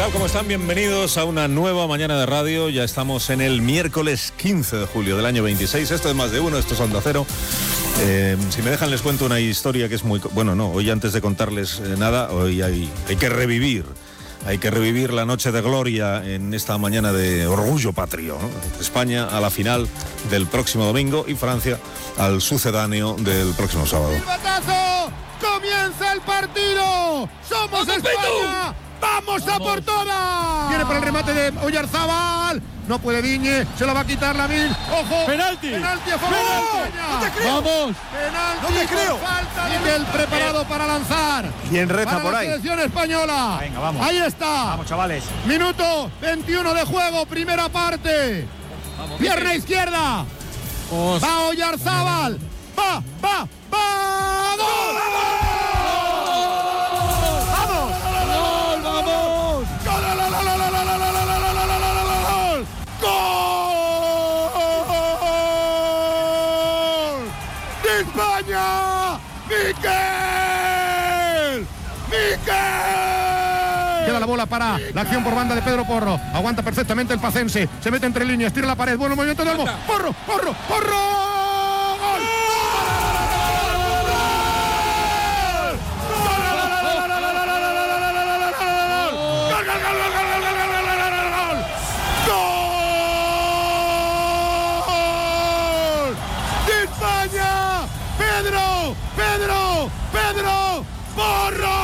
tal? ¿Cómo están? Bienvenidos a una nueva mañana de radio. Ya estamos en el miércoles 15 de julio del año 26. Esto es Más de Uno, esto es Onda Cero. Si me dejan les cuento una historia que es muy... Bueno, no, hoy antes de contarles nada, hoy hay que revivir. Hay que revivir la noche de gloria en esta mañana de orgullo patrio, ¿no? España a la final del próximo domingo y Francia al sucedáneo del próximo sábado. ¡Batazo! ¡Comienza el partido! ¡Somos España! ¡Vamos a por todas! Viene por el remate de Oyarzábal. No puede Diñe, se lo va a quitar Lamine. ¡Ojo! ¡Penalti! ¡Penalti a favor de España! ¡No te creo! ¡Vamos! ¡Penalti! ¡No te creo! ¡Falta de Miguel preparado para lanzar! ¿Quién reza para por la ahí? selección española. Venga, vamos. Ahí está. Vamos, chavales. Minuto 21 de juego, primera parte. Pierna izquierda. Va Oyarzábal. ¡Va! ¡Gol! España, Miquel. Queda la bola para la acción por banda de Pedro Porro. Aguanta perfectamente el pacense. Se mete entre líneas, tira la pared. Bueno movimiento de Olmo. Porro. ¡Gol! Pedro Porro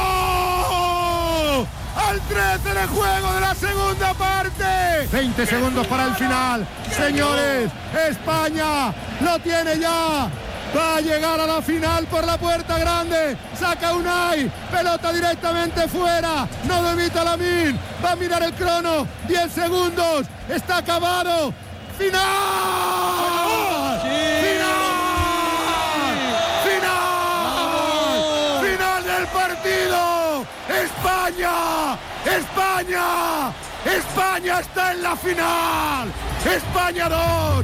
al 13 de juego de la segunda parte. 20 segundos para el final. Señores, España lo tiene ya. Va a llegar a la final por la puerta grande. Saca Unai, pelota directamente fuera. No lo evita Lamine. Va a mirar el crono. 10 segundos. Está acabado. ¡Final! ¡Sí! Partido. España está en la final. España 2.